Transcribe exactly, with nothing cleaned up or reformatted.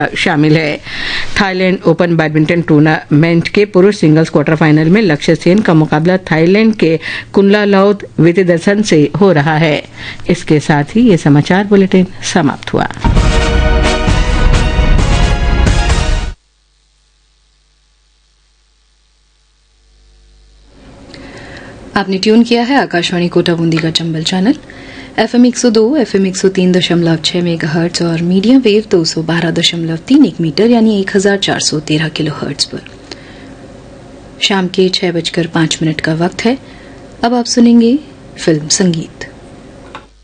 शामिल है। Thailand open badminton tournament के पुरुष सिंगल्स क्वार्टर फाइनल में लक्ष्य सेन का मुकाबला थाईलैंड के कुनलालौत वितिदर्शन से हो रहा है। इसके साथ ही ये समाचार बुलेटिन समाप्त हुआ। आपने ट्यून किया है आकाशवाणी कोटा बूंदी का चंबल चैनल एफएम एक सौ दो, एफएम एक सौ तीन दशमलव छह मेगाहर्ट्ज और मीडियम वेव दो सौ बारह दशमलव तीन एक मीटर यानी एक हजार चार सौ तेरह किलो हर्ट्ज पर। शाम के छह बजकर पांच मिनट का वक्त है। अब आप सुनेंगे फिल्म संगीत।